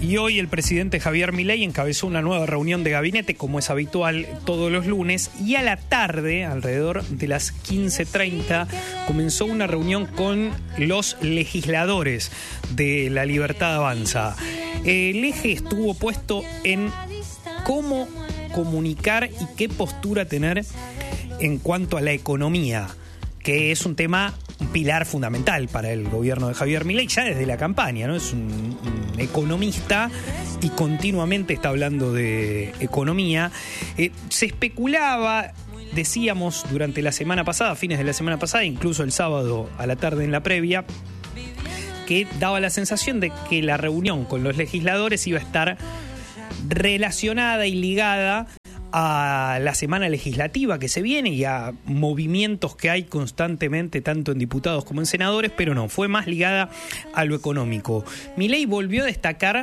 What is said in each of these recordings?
Y hoy el presidente Javier Milei encabezó una nueva reunión de gabinete, como es habitual todos los lunes, y a la tarde, alrededor de las 15:30, comenzó una reunión con los legisladores de La Libertad Avanza. El eje estuvo puesto en cómo comunicar y qué postura tener en cuanto a la economía, que es un pilar fundamental para el gobierno de Javier Milei, ya desde la campaña, ¿no? Es un economista y continuamente está hablando de economía. Se especulaba, decíamos durante la semana pasada, fines de la semana pasada, incluso el sábado a la tarde en la previa, que daba la sensación de que la reunión con los legisladores iba a estar relacionada y ligada a la semana legislativa que se viene y a movimientos que hay constantemente tanto en diputados como en senadores, pero no, fue más ligada a lo económico. Milei volvió a destacar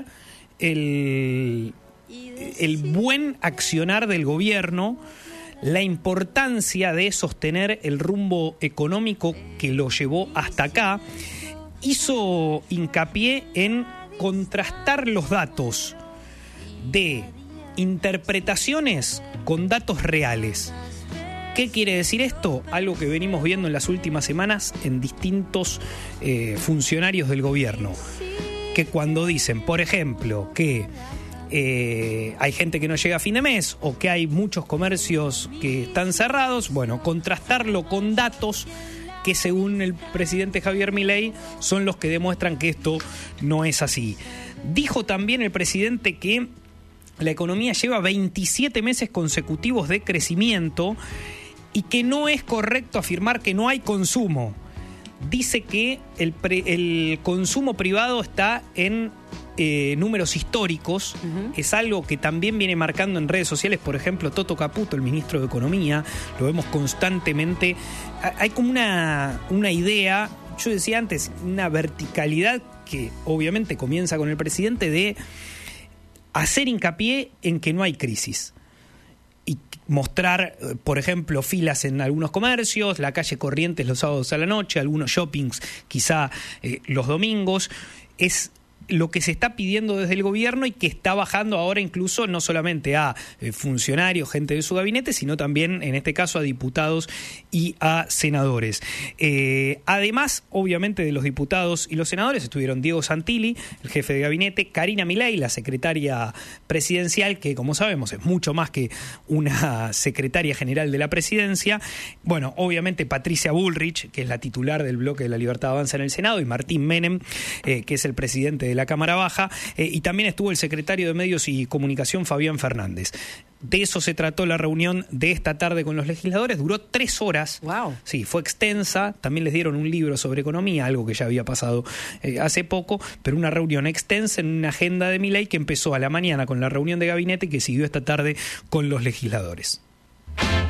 el buen accionar del gobierno, la importancia de sostener el rumbo económico que lo llevó hasta acá. Hizo hincapié en contrastar los datos de interpretaciones con datos reales. ¿Qué quiere decir esto? Algo que venimos viendo en las últimas semanas en distintos funcionarios del gobierno, que cuando dicen, por ejemplo, que hay gente que no llega a fin de mes o que hay muchos comercios que están cerrados, bueno, contrastarlo con datos que según el presidente Javier Milei son los que demuestran que esto no es así. Dijo también el presidente que la economía lleva 27 meses consecutivos de crecimiento y que no es correcto afirmar que no hay consumo. Dice que el consumo privado está en números históricos. Es algo que también viene marcando en redes sociales, por ejemplo, Toto Caputo, el ministro de Economía, lo vemos constantemente. Hay como una idea, yo decía antes, una verticalidad que obviamente comienza con el presidente de hacer hincapié en que no hay crisis y mostrar, por ejemplo, filas en algunos comercios, la calle Corrientes los sábados a la noche, algunos shoppings quizá los domingos. Es lo que se está pidiendo desde el gobierno y que está bajando ahora incluso no solamente a funcionarios, gente de su gabinete, sino también, en este caso, a diputados y a senadores. Además, obviamente, de los diputados y los senadores estuvieron Diego Santilli, el jefe de gabinete, Karina Milei, la secretaria presidencial, que como sabemos es mucho más que una secretaria general de la presidencia. Bueno, obviamente Patricia Bullrich, que es la titular del bloque de La Libertad Avanza en el Senado, y Martín Menem, que es el presidente de la Cámara Baja, y también estuvo el secretario de Medios y Comunicación, Fabián Fernández. De eso se trató la reunión de esta tarde con los legisladores. Duró 3 horas. Wow. Sí, fue extensa. También les dieron un libro sobre economía, algo que ya había pasado hace poco, pero una reunión extensa en una agenda de Milei que empezó a la mañana con la reunión de gabinete y que siguió esta tarde con los legisladores.